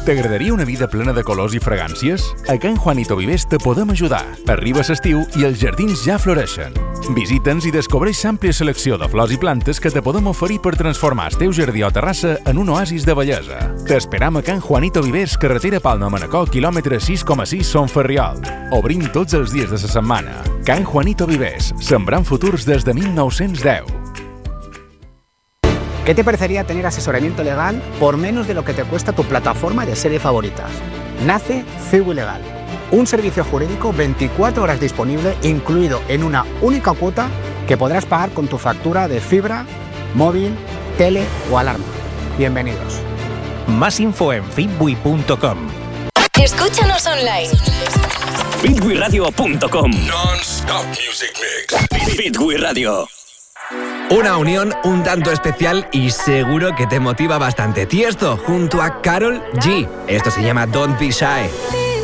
T'agradaria una vida plena de colors i fragàncies? A Can Juanito Vivers te podem ajudar. Arriba l'estiu i els jardins ja floreixen. Visita'ns i descobreix l'àmplia selecció de flors i plantes que te podem oferir per transformar el teu jardí o terrassa en un oasis de bellesa. T'esperam a Can Juanito Vivers, carretera Palma Manacor, quilòmetre 6,6 Son Ferriol. Obrim tots els dies de la setmana. Can Juanito Vivers, sembrant futurs des de 1910. ¿Qué te parecería tener asesoramiento legal por menos de lo que te cuesta tu plataforma de serie favoritas? Nace CEU Legal, un servicio jurídico 24 horas disponible, incluido en una única cuota que podrás pagar con tu factura de fibra, móvil, tele o alarma. Bienvenidos. Más info en fitwi.com. Escúchanos online. fitwiradio.com. Non-stop music mix. Fitwi Radio. Una unión un tanto especial y seguro que te motiva bastante. Tiesto junto a Karol G. Esto se llama Don't Be Shy.